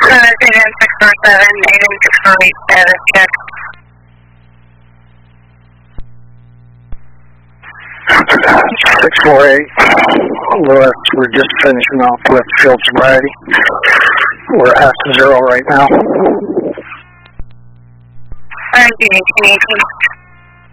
8M647, 8M648 status check. 648, Lewis, we're just finishing off with field sobriety. We're at 0 right now. RMD 1818.